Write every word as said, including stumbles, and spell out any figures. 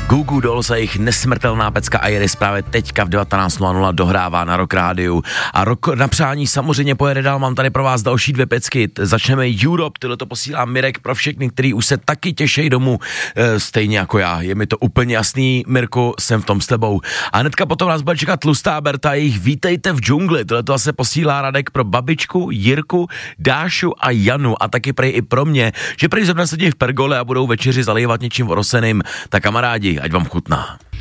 Goo Goo Dolls a jejich nesmrtelná pecka Iris právě teďka v devatenáct nula nula dohrává na Rock Rádiu. A rok na přání samozřejmě pojede dál, mám tady pro vás další dvě pecky. Začneme Europe, tyhle to posílá Mirek pro všechny, který už se taky těšejí domů, e, stejně jako já. Je mi to úplně jasný, Mirku, jsem v tom s tebou. A hnedka potom nás bude čekat tlustá Berta, jejich Vítejte v džungli. Tohle to se posílá Radek pro babičku, Jirku, Dášu a Janu a taky prej i pro mě, že prej zrovna sedí v pergole a budou večeři zalívat něčím oroseným. Tak kamarádi, ať vám chutná.